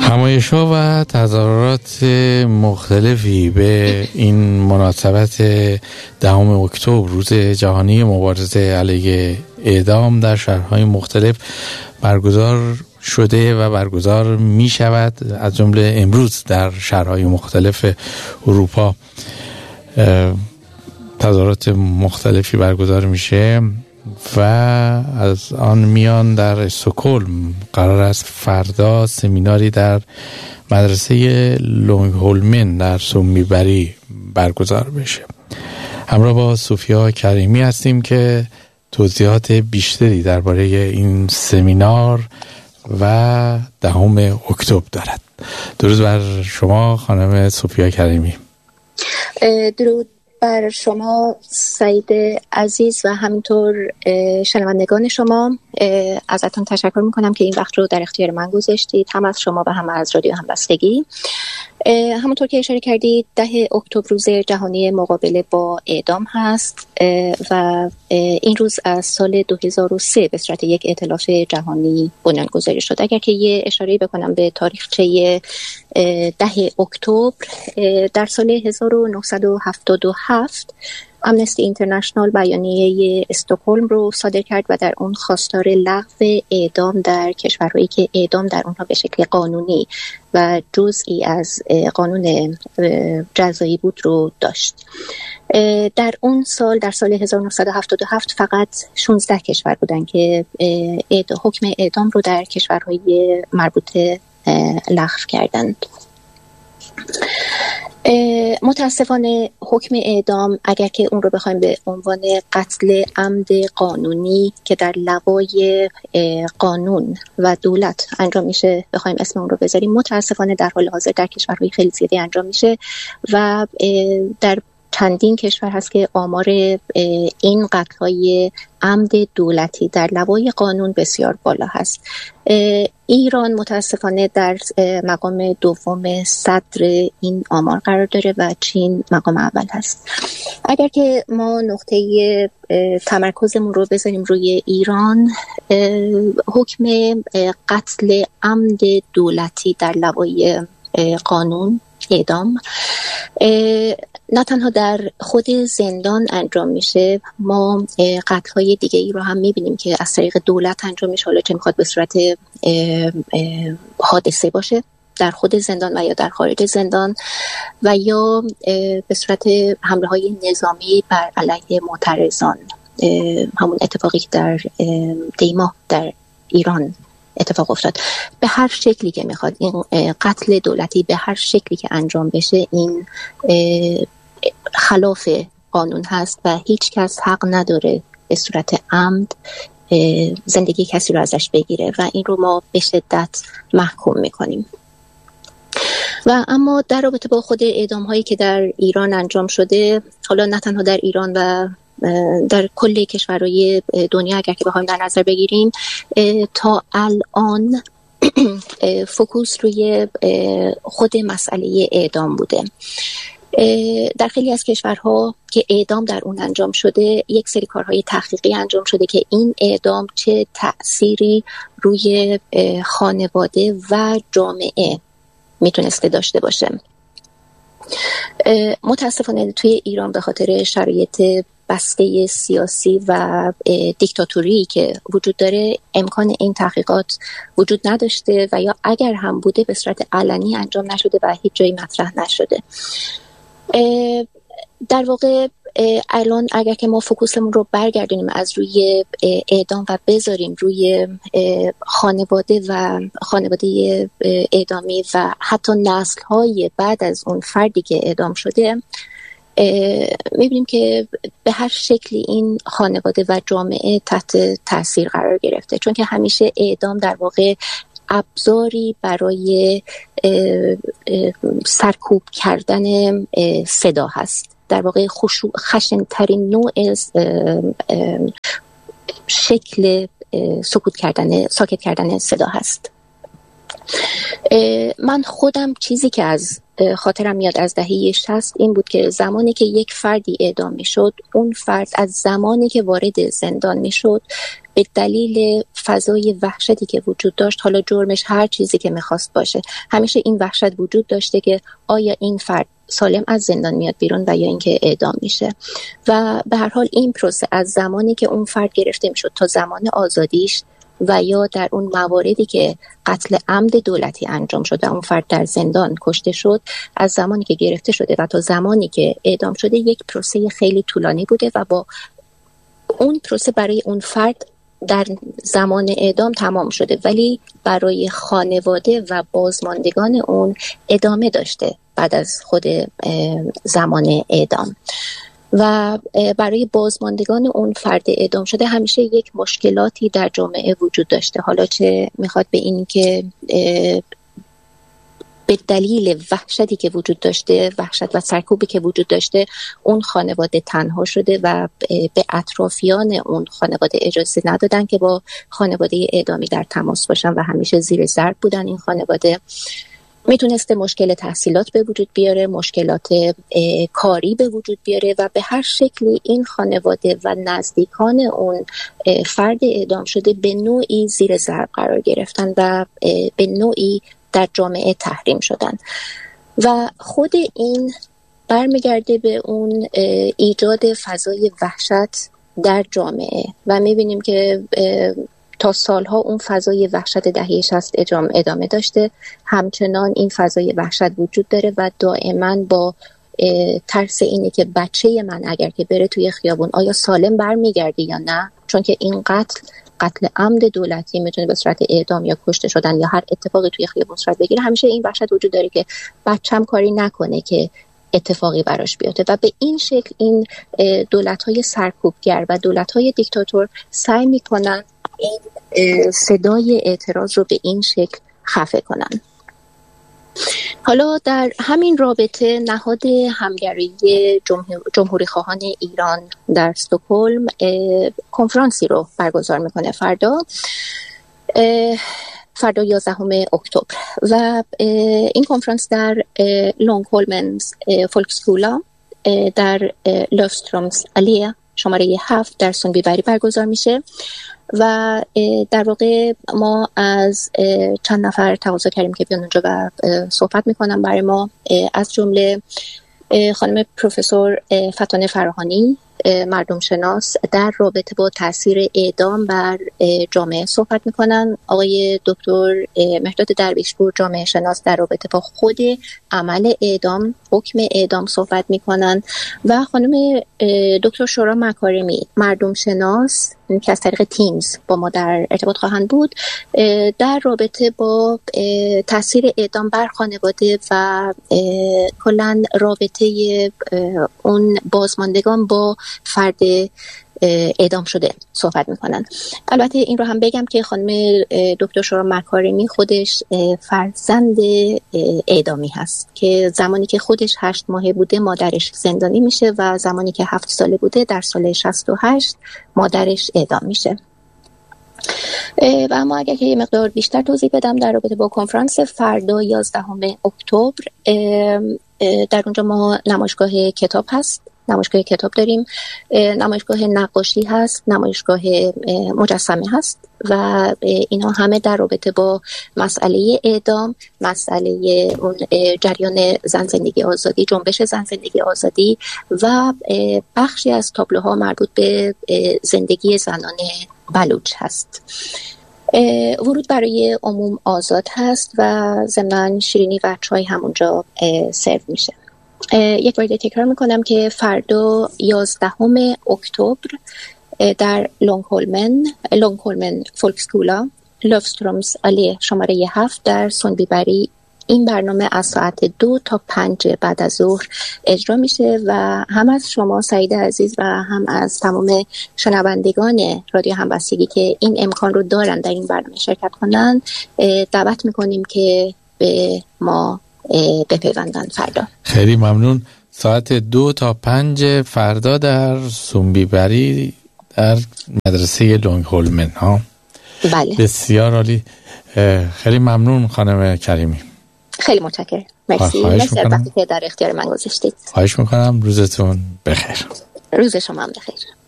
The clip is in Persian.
نمایش‌ها و تظاهرات مختلفی به این مناسبت 10 اکتبر روز جهانی مبارزه علیه اعدام در شهرهای مختلف برگزار شده و برگزار می شود. از جمله امروز در شهرهای مختلف اروپا تظاهرات مختلفی برگزار میشه و از آن میان در استکهلم قرار است فردا سمیناری در مدرسه لونگهولمن در سومیبری برگزار بشه. همراه با سوفیا کریمی هستیم که توضیحات بیشتری درباره این سمینار و 10 اکتبر دارد. درود بر شما خانم سوفیا کریمی. درود بر شما سعید عزیز و همینطور شنوندگان شما. ازتون تشکر میکنم که این وقت رو در اختیار من گذاشتید، هم از شما و هم از رادیو همبستگی. همونطور که اشاره کردید 10 اکتبر روز جهانی مقابله با اعدام هست و این روز از سال 2003 به صورت یک ائتلاف جهانی بنیانگذاری شد. اگر که یه اشاره بکنم به تاریخچه 10 اکتبر، در سال 1977 آمنستی اینترنشنال بیانیه استکهلم رو صادر کرد و در اون خواستار لغو اعدام در کشورهایی که اعدام در اونها به شکل قانونی و جزئی از قانون جزایی بود رو داشت. در اون سال، در سال 1977 فقط 16 کشور بودن که حکم اعدام رو در کشورهای مربوطه لغو کردند. متاسفانه حکم اعدام، اگر که اون رو بخوایم به عنوان قتل عمد قانونی که در لوای قانون و دولت انجام میشه بخوایم اسم اون رو بذاریم، متاسفانه در حال حاضر در کشورهای خیلی زیادی انجام میشه و در چندین کشور هست که آمار این قتل‌های عمد دولتی در لوای قانون بسیار بالا هست. ایران متاسفانه در مقام دوم صدر این آمار قرار داره و چین مقام اول هست. اگر که ما نقطه تمرکزمون رو بذاریم روی ایران، حکم قتل عمد دولتی در لوای قانون اعدام نه تنها در خود زندان انجام میشه، ما قتل‌های دیگه ای رو هم میبینیم که از طریق دولت انجام میشه، حالا چه میخواد به صورت حادثه باشه در خود زندان و یا در خارج زندان و یا به صورت حمله های نظامی بر علیه معترضان، همون اتفاقی که در دیما در ایران اتفاق افتاد. به هر شکلی که میخواد این قتل دولتی به هر شکلی که انجام بشه، این خلاف قانون هست و هیچ کس حق نداره به صورت عمد زندگی کسی رو ازش بگیره و این رو ما به شدت محکوم میکنیم. و اما در رابطه با خود اعدام هایی که در ایران انجام شده، حالا نه تنها در ایران و در کل کشورهای دنیا اگر که بخوایم در نظر بگیریم، تا الان فوکوس روی خود مسئله اعدام بوده. در خیلی از کشورها که اعدام در اون انجام شده، یک سری کارهای تحقیقی انجام شده که این اعدام چه تأثیری روی خانواده و جامعه میتونسته داشته باشه. متاسفانه توی ایران به خاطر شرایط بسته سیاسی و دیکتاتوری که وجود داره، امکان این تحقیقات وجود نداشته و یا اگر هم بوده به صورت علنی انجام نشده و هیچ جایی مطرح نشده. در واقع الان اگر که ما فوکوسمون رو برگردونیم از روی اعدام و بذاریم روی خانواده و خانواده اعدامی و حتی نسل‌های بعد از اون فردی که اعدام شده، می‌بینیم که به هر شکلی این خانواده و جامعه تحت تاثیر قرار گرفته، چون که همیشه اعدام در واقع ابزاری برای سرکوب کردن صدا هست. در واقع خشن‌ترین نوع شکل ساکت کردن صدا هست. من خودم چیزی که از خاطرم میاد از دهه 60 این بود که زمانی که یک فردی اعدام میشد، اون فرد از زمانی که وارد زندان میشد به دلیل فضای وحشتی که وجود داشت، حالا جرمش هر چیزی که میخواست باشه، همیشه این وحشت وجود داشته که آیا این فرد سالم از زندان میاد بیرون و یا اینکه اعدام میشه. و به هر حال این پروسه از زمانی که اون فرد گرفته میشد تا زمان آزادیش و یا در اون مواردی که قتل عمد دولتی انجام شده اون فرد در زندان کشته شد، از زمانی که گرفته شده و تا زمانی که اعدام شده یک پروسه خیلی طولانی بوده و با اون پروسه برای اون فرد در زمان اعدام تمام شده، ولی برای خانواده و بازماندگان اون ادامه داشته بعد از خود زمان اعدام. و برای بازماندگان اون فرد اعدام شده همیشه یک مشکلاتی در جامعه وجود داشته، حالا چه میخواد به این که به دلیل وحشتی که وجود داشته، وحشت و سرکوبی که وجود داشته، اون خانواده تنها شده و به اطرافیان اون خانواده اجازه ندادن که با خانواده اعدامی در تماس باشن و همیشه زیر ضرب بودن. این خانواده میتونسته مشکل تحصیلات به وجود بیاره، مشکلات کاری به وجود بیاره و به هر شکلی این خانواده و نزدیکان اون فرد اعدام شده به نوعی زیر ضرب قرار گرفتن و به نوعی در جامعه تحریم شدن. و خود این برمیگرده به اون ایجاد فضای وحشت در جامعه و میبینیم که تا سالها اون فضای وحشت دهه 60 ادامه داشته، همچنان این فضای وحشت وجود داره و دائما با ترس اینه که بچه من اگر که بره توی خیابون آیا سالم برمیگرده یا نه، چون که این قتل عمد دولتی میتونه به صورت اعدام یا کشته شدن یا هر اتفاقی توی خیابون صورت بگیره، همیشه این وحشت وجود داره که بچه‌م کاری نکنه که اتفاقی براش بیفته. و به این شکل این دولت‌های سرکوبگر و دولت‌های دیکتاتور سعی میکنن این صدای اعتراض رو به این شکل خفه کنن. حالا در همین رابطه نهاد همگرایی جمهوری خواهان ایران در استکهلم کنفرانسی رو برگزار میکنه فردا 11 اکتبر و این کنفرانس در لونگهولمنز فولکسکولا در لوفسترومز آلی شماره 7 در سونبیبری برگزار میشه و در واقع ما از چند نفر تقاضا کردیم که بیان اونجا و صحبت میکنن برای ما، از جمله خانم پروفسور فتانه فراهانی مردم شناس در رابطه با تاثیر اعدام بر جامعه صحبت میکنن، آقای دکتر مهرداد درویشپور جامعه شناس در رابطه با خود عمل اعدام، حکم اعدام صحبت میکنن و خانم دکتر شورا مکارمی مردم شناس که از طریق تیمز با ما در ارتباط خواهند بود در رابطه با تاثیر اعدام بر خانواده و کلاً رابطه اون بازماندگان با فرد اعدام شده صحبت میکنن. البته این رو هم بگم که خانم دکتر شورا مکارمی خودش فرزند اعدامی هست که زمانی که خودش 8 ماهه بوده مادرش زندانی میشه و زمانی که 7 ساله بوده در سال 68 مادرش اعدام میشه. و اما اگر که یه مقدار بیشتر توضیح بدم در رابطه با کنفرانس فردا 11 اکتبر، در اونجا ما نمایشگاه کتاب هست، نمایشگاه کتاب داریم، نمایشگاه نقاشی هست، نمایشگاه مجسمه هست و اینا همه در رابطه با مسئله اعدام، مسئله اون جریان زن زندگی آزادی، جنبش زن زندگی آزادی و بخشی از تابلوها مربوط به زندگی زنان بلوچ هست. ورود برای عموم آزاد هست و ضمناً شیرینی و چای همونجا سرو میشه. یک بار تکرار میکنم که فردا 11 اکتبر در لونگهولمن فولکسکولا لوفسترومز آلی شماره 7 در سونبیبری این برنامه از ساعت 2 تا 5 بعد از ظهر اجرا میشه و هم از شما سعید عزیز و هم از تمام شنوندگان رادیو همبستگی که این امکان رو دارن در این برنامه شرکت کنن دعوت میکنیم که به ما بپیوندن فردا. خیلی ممنون. ساعت 2 تا 5 فردا در سونبیبری در مدرسه لونگهولمن ها. بله. بسیار عالی. خیلی ممنون خانم کریمی. خیلی متشکرم. مرسی از وقتی که در اختیار من گذاشتید. خواهش میکنم. روزتون بخیر. روز شما هم بخیر.